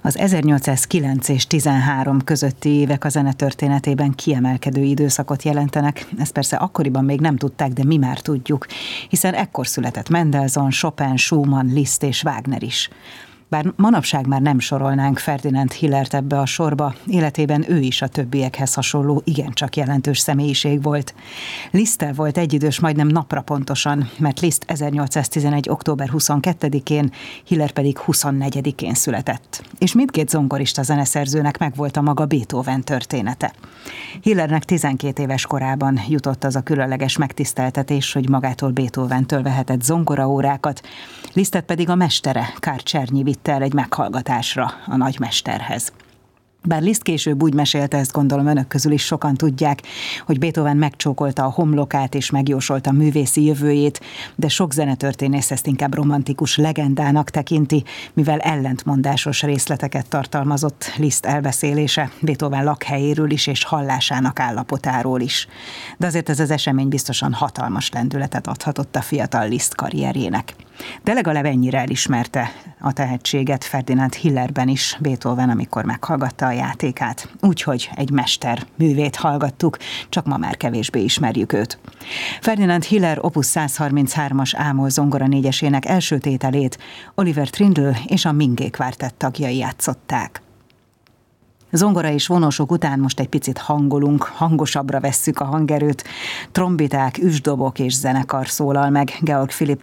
Az 1809 és 13 közötti évek a zene történetében kiemelkedő időszakot jelentenek. Ezt persze akkoriban még nem tudták, de mi már tudjuk, hiszen ekkor született Mendelssohn, Chopin, Schumann, Liszt és Wagner is. Bár manapság már nem sorolnánk Ferdinand Hillert ebbe a sorba, életében ő is a többiekhez hasonló igencsak jelentős személyiség volt. Liszttel volt egyidős majdnem napra pontosan, mert Liszt 1811. október 22-én, Hiller pedig 24-én született. És mindkét zongorista zeneszerzőnek megvolt a maga Beethoven története. Hillernek 12 éves korában jutott az a különleges megtiszteltetés, hogy magától Beethoventől vehetett zongoraórákat, Lisztet pedig a mestere, Karl Czernyi vitte el egy meghallgatásra a nagymesterhez. Bár Liszt később úgy mesélte, ezt gondolom önök közül is sokan tudják, hogy Beethoven megcsókolta a homlokát és megjósolta művészi jövőjét, de sok zenetörténész ezt inkább romantikus legendának tekinti, mivel ellentmondásos részleteket tartalmazott Liszt elbeszélése Beethoven lakhelyéről is és hallásának állapotáról is. De azért ez az esemény biztosan hatalmas lendületet adhatott a fiatal Liszt karrierjének. De legalább ennyire elismerte a tehetséget Ferdinand Hillerben is Beethoven, amikor meghallgatta a játékát. Úgyhogy egy mester művét hallgattuk, csak ma már kevésbé ismerjük őt. Ferdinand Hiller opus 133-as ámol zongora négyesének első tételét Oliver Trindle és a Minge Quartett tagjai játszották. Zongora és vonósok után most egy picit hangolunk, hangosabbra vesszük a hangerőt. Trombiták, üsdobok és zenekar szólal meg Georg Philipp